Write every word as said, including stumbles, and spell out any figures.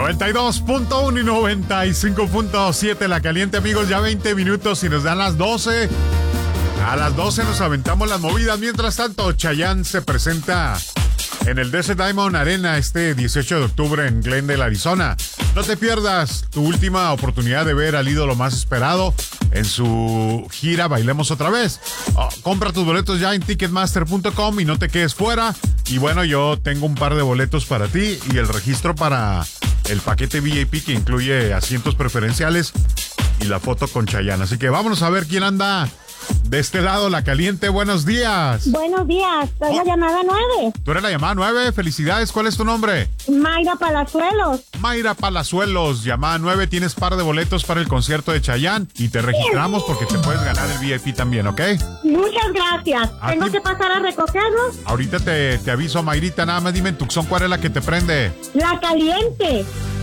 noventa y dos punto uno y noventa y cinco punto siete La Caliente, amigos, ya veinte minutos y nos dan las doce. A las doce nos aventamos las movidas. Mientras tanto, Chayanne se presenta en el Desert Diamond Arena este dieciocho de octubre en Glendale, Arizona. No te pierdas tu última oportunidad de ver al ídolo más esperado en su gira Bailemos Otra Vez. Oh, compra tus boletos ya en ticketmaster punto com y no te quedes fuera. Y bueno, yo tengo un par de boletos para ti y el registro para el paquete V I P que incluye asientos preferenciales y la foto con Chayanne. Así que vámonos a ver quién anda de este lado. La Caliente, buenos días. Buenos días, soy oh. la llamada nueve. Tú eres la llamada nueve, felicidades. ¿Cuál es tu nombre? Mayra Palazuelos. Mayra Palazuelos, llamada nueve. Tienes par de boletos para el concierto de Chayanne y te registramos porque te puedes ganar el V I P también, ¿ok? Muchas gracias. ¿A ¿Tengo ti? que pasar a recogerlos? Ahorita te, te aviso, Mayrita. Nada más dime en Tucson cuál es la que te prende. La Caliente.